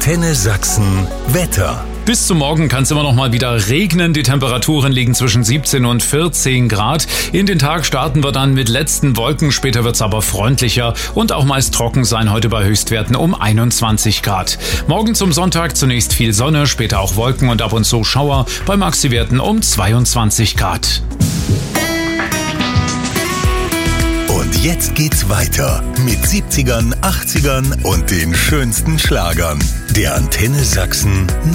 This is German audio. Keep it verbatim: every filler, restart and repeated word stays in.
Antenne Sachsen Wetter. Bis zum Morgen kann es immer noch mal wieder regnen. Die Temperaturen liegen zwischen siebzehn und vierzehn Grad. In den Tag starten wir dann mit letzten Wolken. Später wird es aber freundlicher und auch meist trocken sein. Heute bei Höchstwerten um einundzwanzig Grad. Morgen zum Sonntag zunächst viel Sonne, später auch Wolken und ab und zu Schauer. Bei Maxiwerten um zweiundzwanzig Grad. Und jetzt geht's weiter mit siebzigern, achtzigern und den schönsten Schlagern. Der Antenne Sachsen